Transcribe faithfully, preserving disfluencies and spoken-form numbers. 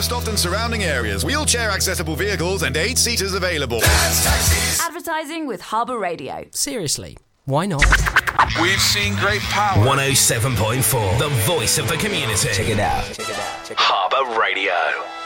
Lowestoft and surrounding areas. Wheelchair accessible vehicles and eight seaters available. Dance taxis. Advertising with Harbour Radio. Seriously, why not? We've seen great power. one oh seven point four, the voice of the community. Check it out. Check it out. Check it out. Harbour Radio.